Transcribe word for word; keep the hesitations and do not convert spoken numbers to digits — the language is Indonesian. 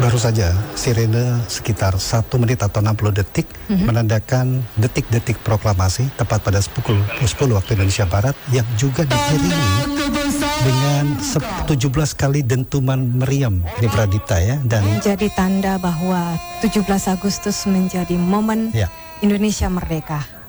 Baru saja sirene sekitar satu menit atau enam puluh detik mm-hmm. menandakan detik-detik proklamasi tepat pada pukul sepuluh waktu Indonesia Barat, yang juga diiringi dengan tujuh belas kali dentuman meriam di Pradipta ya, dan menjadi tanda bahwa tujuh belas Agustus menjadi momen ya. Indonesia merdeka.